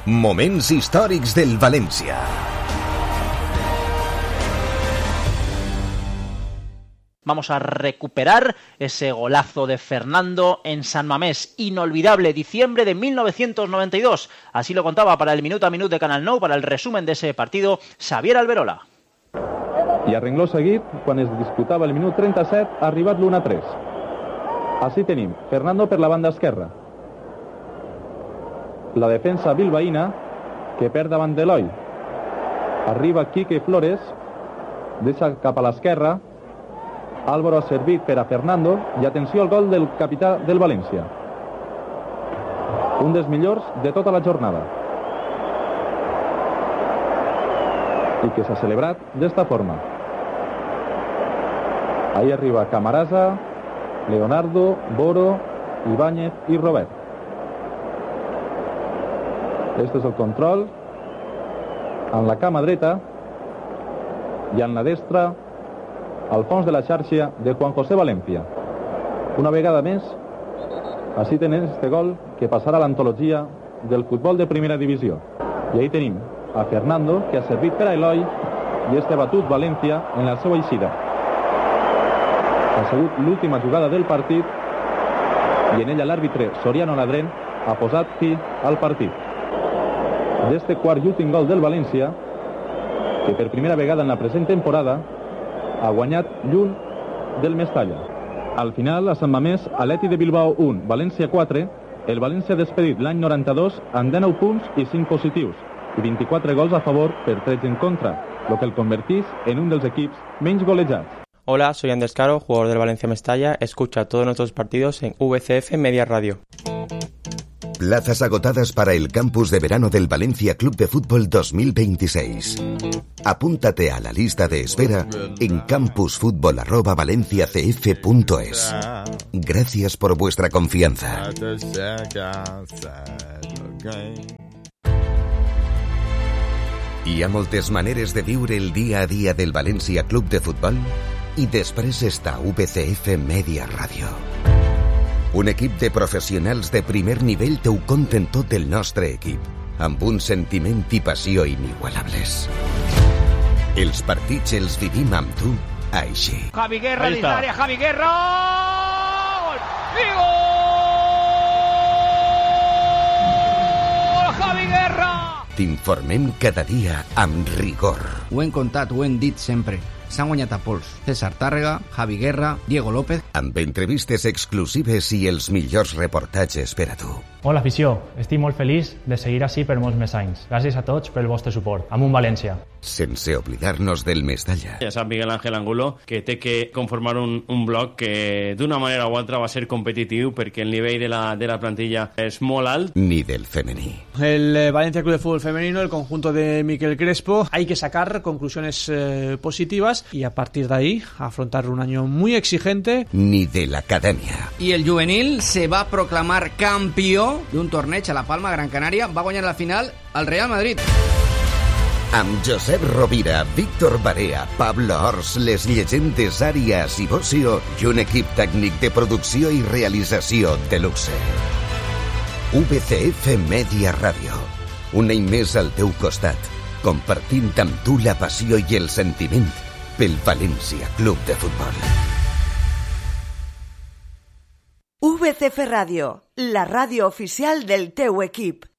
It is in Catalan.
Moments històrics del València. Vamos a recuperar ese golazo de Fernando en San Mamés. Inolvidable diciembre de 1992. Así lo contaba para el Minut a Minut de Canal 9, para el resumen de ese partido, Xavier Alberola. I a rengló seguit, quan es disputava el minut 37, ha arribat l'1-3. Així tenim Fernando per la banda esquerra. La defensa bilbaïna, que perd davant d'Eloi. Arriba Quique Flores, deixa cap a l'esquerra. Álvaro ha servit per a Fernando i atenció al gol del capità del València. Un dels millors de tota la jornada. I que s'ha celebrat d'esta forma. Ahí arriba Camarasa, Leonardo, Boro, Ibáñez i Robert. Este és el control. En la cama dreta i en la destra al fons de la xarxa de Juan José Valencia. Una vegada més, així tenen este gol que passarà a l'antologia del futbol de primera divisió. I ahí tenim a Fernando, que ha servit per a Eloi, i este batut València en la seva eixida. Ha sigut l'última jugada del partit i en ella l'àrbitre Soriano Ladrén ha posat fi al partit. D'este quart i últim gol del València, que per primera vegada en la present temporada ha guanyat lluny del Mestalla. Al final, a Sant Mamés, Atleti de Bilbao 1, València 4, el València despedit l'any 92 amb 19 punts i 5 positius, y 24 gols a favor per 13 en contra, lo que el convertís en un dels equips menys golejats. Hola, soy Andrés Caro, jugador del Valencia Mestalla. Escucha todos nuestros partidos en VCF Media Radio. Plazas agotadas para el campus de verano del Valencia Club de Fútbol 2026. Apúntate a la lista de espera en campusfutbol@valenciacf.es. Gracias por vuestra confianza. Hi ha moltes maneres de viure el dia a dia del València Club de Futbol i després està VCF Media Radio. Un equip de professionals de primer nivell t'ho conten tot el nostre equip, amb un sentiment i passió inigualables. Els partits els vivim amb tu així. Javi Guerra dins l'àrea, Javi Guerra! Gol! I gol! Javi Guerra! T'informem cada dia amb rigor. Ho hem contat, ho hem dit sempre. S'han guanyat a pols. César Tàrrega, Javi Guerra, Diego López. Amb entrevistes exclusives i els millors reportatges per a tu. Hola, afició. Estic molt feliç de seguir així per molts més anys. Gràcies a tots pel vostre suport. Amunt València. Sense oblidar-nos del Mestalla. Ja sap Miguel Ángel Angulo que té que conformar un bloc que d'una manera o altra va ser competitiu perquè el nivell de la plantilla és molt alt. Ni del femení. El Valencia Club de Fútbol Femenino, el conjunto de Miquel Crespo, hay que sacar conclusiones positivas y a partir de ahí afrontar un año muy exigente. Ni de la academia. Y el juvenil se va a proclamar campeón d'un torneig a la Palma, Gran Canària. Va guanyar la final al Real Madrid. Amb Josep Rovira, Víctor Barea, Pablo Ors, les llegendes Àrias i Bocio i un equip tècnic de producció i realització de luxe. VCF Media Radio. Un any més al teu costat, compartint amb tu la passió i el sentiment pel València Club de Futbol. VCF Radio, la ràdio oficial del teu equip.